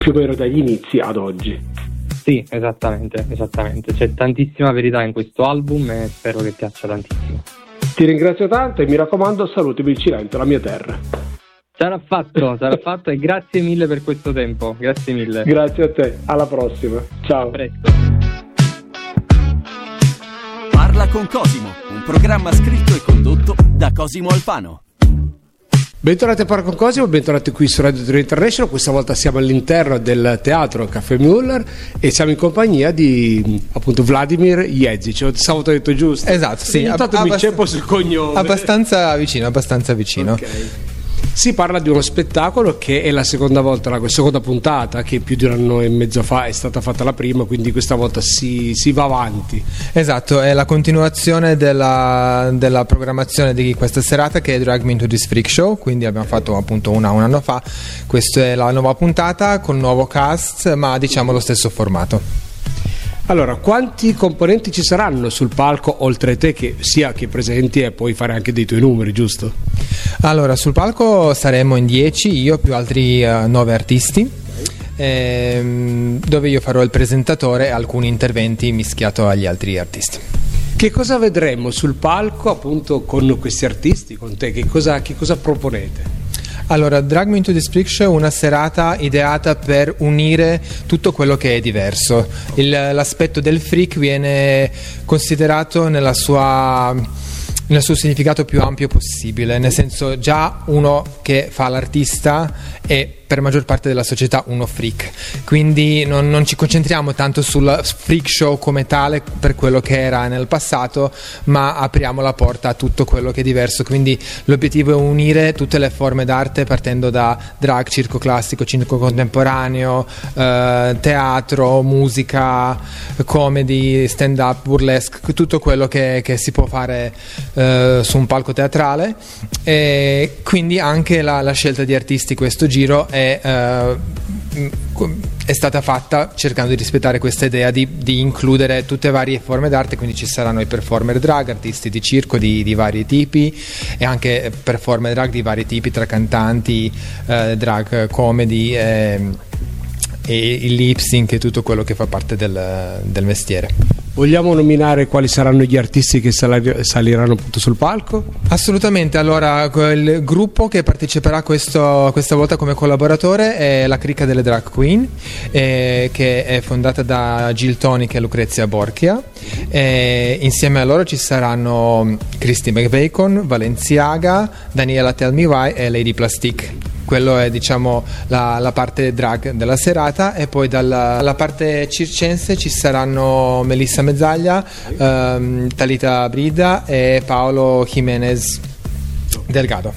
più o meno dagli inizi ad oggi. Sì, esattamente. C'è tantissima verità in questo album e spero che piaccia tantissimo. Ti ringrazio tanto e mi raccomando, salutami il Cilento, la mia terra. Sarà fatto e grazie mille per questo tempo. Grazie mille. Grazie a te, alla prossima. Ciao. A presto. Parla con Cosimo, un programma scritto e condotto da Cosimo Alfano. Bentornati a Parla con Cosimo, bentornati qui su Radio 3 International. Questa volta siamo all'interno del teatro Caffè Müller e siamo in compagnia di appunto Vladimir Jezic. Stavo detto giusto? Esatto, sì. Mi ceppo sul cognome. Abbastanza vicino. Ok. Si parla di uno spettacolo che è la seconda puntata, che più di un anno e mezzo fa è stata fatta la prima, quindi questa volta si va avanti. Esatto, è la continuazione della programmazione di questa serata, che è Drag Me Into This Freak Show, quindi abbiamo fatto appunto un anno fa. Questa è la nuova puntata con nuovo cast, ma diciamo lo stesso formato. Allora, quanti componenti ci saranno sul palco oltre a te, che presenti, e puoi fare anche dei tuoi numeri, giusto? Allora, sul palco saremo in 10, io più altri 9 artisti, dove io farò il presentatore e alcuni interventi mischiato agli altri artisti. Che cosa vedremo sul palco appunto con questi artisti, con te? Che cosa proponete? Allora, Drag Me Into This Freak Show è una serata ideata per unire tutto quello che è diverso. L'aspetto del freak viene considerato nel suo significato più ampio possibile, nel senso, già uno che fa l'artista è per maggior parte della società uno freak, quindi non ci concentriamo tanto sul freak show come tale per quello che era nel passato, ma apriamo la porta a tutto quello che è diverso. Quindi l'obiettivo è unire tutte le forme d'arte, partendo da drag, circo classico, circo contemporaneo, teatro, musica, comedy, stand up, burlesque, tutto quello che si può fare su un palco teatrale. E quindi anche la scelta di artisti questo giro è stata fatta cercando di rispettare questa idea di includere tutte varie forme d'arte, quindi ci saranno i performer drag, artisti di circo di vari tipi, e anche performer drag di vari tipi, tra cantanti, drag comedy e il lip sync e tutto quello che fa parte del mestiere. Vogliamo nominare quali saranno gli artisti che saliranno appunto sul palco? Assolutamente. Allora, il gruppo che parteciperà questa volta come collaboratore è la Cricca delle Drag Queen, che è fondata da Jill Tonic e Lucrezia Borchia. Insieme a loro ci saranno Christy McBacon, Valenciaga, Daniela Tell Me Why e Lady Plastic. Quello è, diciamo, la parte drag della serata. E poi dalla parte circense ci saranno Melissa Mezzaglia, Talita Brida e Paolo Jimenez Delgado.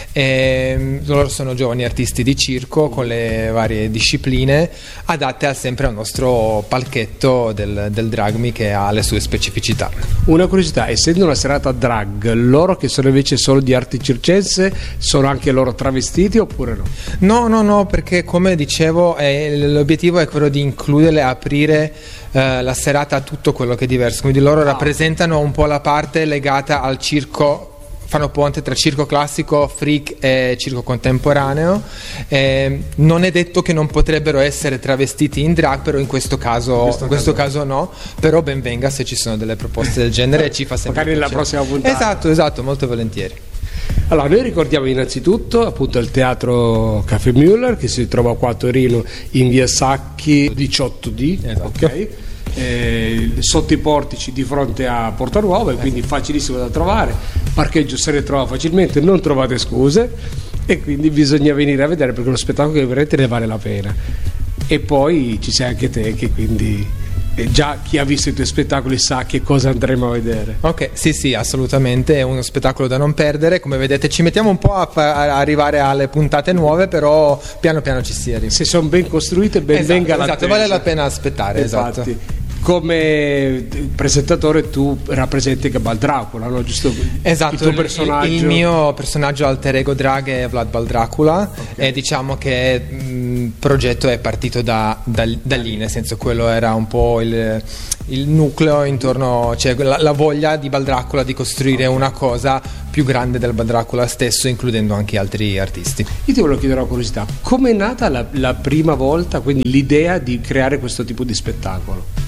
Loro sono giovani artisti di circo con le varie discipline, adatte sempre al nostro palchetto del Drag Me, che ha le sue specificità. Una curiosità: essendo una serata drag, loro che sono invece solo di arte circense, sono anche loro travestiti oppure no? No, perché come dicevo l'obiettivo è quello di includere, aprire la serata a tutto quello che è diverso, quindi loro rappresentano un po' la parte legata al circo, fanno ponte tra circo classico, freak e circo contemporaneo. Non è detto che non potrebbero essere travestiti in drag, però in questo caso no, però ben venga se ci sono delle proposte del genere e ci fa sempre magari nella prossima puntata. Esatto, molto volentieri. Allora, noi ricordiamo innanzitutto appunto il teatro Caffè Müller, che si trova qua a Torino in via Sacchi 18D. Esatto. Ok. Sotto i portici di fronte a Porta Nuova, e quindi facilissimo da trovare, parcheggio se ne trova facilmente, non trovate scuse, e quindi bisogna venire a vedere, perché è uno spettacolo che veramente ne vale la pena. E poi ci sei anche te, che quindi già chi ha visto i tuoi spettacoli sa che cosa andremo a vedere. Ok, sì, assolutamente, è uno spettacolo da non perdere. Come vedete ci mettiamo un po' a arrivare alle puntate nuove, però piano piano ci si arriva. Se sono ben costruite, ben venga l'attesa. Vale la pena aspettare. Infatti. Esatto. come presentatore tu rappresenti Bald Dracula, no? Giusto? Esatto, il tuo personaggio. Il mio personaggio alter ego drag è Vlad Bald Dracula, e diciamo che il progetto è partito da lì, nel senso quello era un po' il nucleo intorno, cioè la voglia di Bald Dracula di costruire una cosa più grande del Bald Dracula stesso, includendo anche altri artisti. Io ti volevo chiedere una curiosità: com'è nata la prima volta, quindi l'idea di creare questo tipo di spettacolo?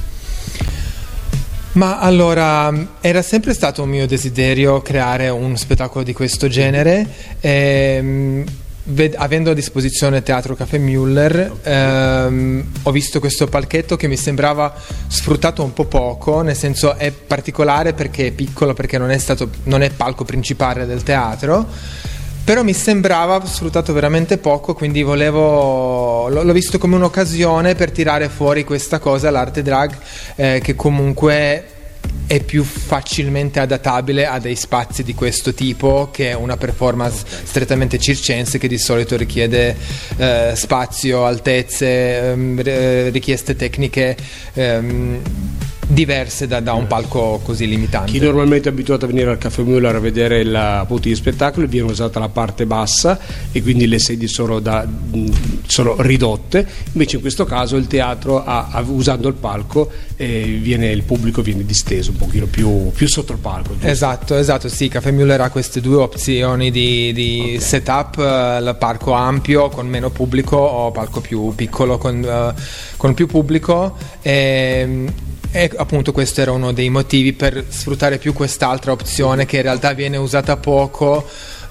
Ma allora, era sempre stato un mio desiderio creare un spettacolo di questo genere, avendo a disposizione Teatro Café Müller, ho visto questo palchetto che mi sembrava sfruttato un po' poco, nel senso è particolare perché è piccolo, perché non è palco principale del teatro, però mi sembrava sfruttato veramente poco, quindi l'ho visto come un'occasione per tirare fuori questa cosa, l'arte drag, che comunque è più facilmente adattabile a dei spazi di questo tipo che una performance strettamente circense, che di solito richiede spazio, altezze, richieste tecniche diverse da un palco così limitante. Chi normalmente è abituato a venire al Café Müller a vedere appunto gli spettacoli, viene usata la parte bassa e quindi le sedie sono ridotte, invece in questo caso il teatro usando il palco il pubblico viene disteso un pochino più sotto il palco, giusto? Esatto, sì, Café Müller ha queste due opzioni di setup, il palco ampio con meno pubblico o palco più piccolo con più pubblico, e appunto questo era uno dei motivi per sfruttare più quest'altra opzione, che in realtà viene usata poco,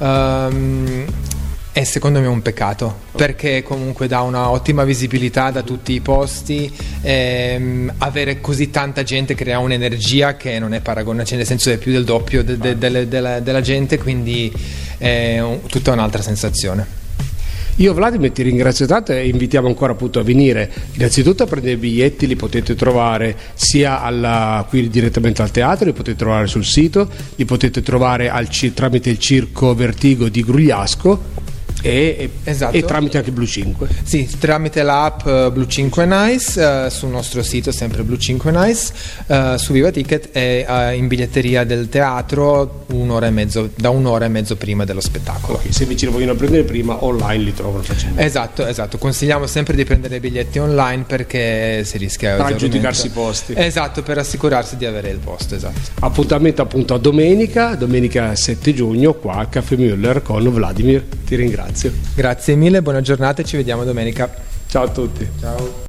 e secondo me è un peccato, perché comunque dà una ottima visibilità da tutti i posti, avere così tanta gente crea un'energia che non è paragonabile, cioè nel senso è più del doppio della gente, quindi è tutta un'altra sensazione. Io Vladimir ti ringrazio tanto e invitiamo ancora appunto a venire innanzitutto a prendere i biglietti, li potete trovare sia qui direttamente al teatro, li potete trovare sul sito, li potete trovare tramite il Circo Vertigo di Grugliasco esatto. E tramite anche Blu 5. Sì, tramite l'app Blu 5 Nice, sul nostro sito sempre Blu 5 Nice, su Viva Ticket, e in biglietteria del teatro da 1 ora e mezzo prima dello spettacolo. Okay, se invece lo vogliono prendere prima, online li trovano facilmente. Esatto, consigliamo sempre di prendere i biglietti online perché si rischia per aggiudicarsi i posti. Esatto, per assicurarsi di avere il posto, esatto. Appuntamento appunto a domenica 7 giugno qua al Café Müller con Vladimir. Ti ringrazio. Grazie mille, buona giornata e ci vediamo domenica. Ciao a tutti. Ciao.